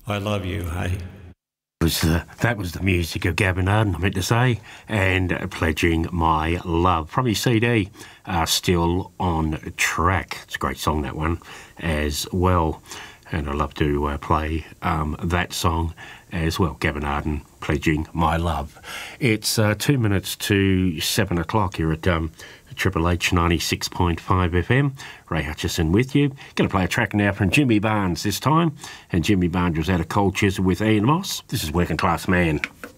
I love you, hey? That was the music of Gavin Arden, I meant to say, and Pledging My Love from his CD, Still on Track. It's a great song, that one, as well. And I love to play that song as well. Gavin Arden, Pledging My Love. It's 2 minutes to 7 o'clock here at Triple H 96.5 FM. Ray Hutchison with you. Going to play a track now from Jimmy Barnes this time. And Jimmy Barnes was out of Colchester with Ian Moss. This is Working Class Man.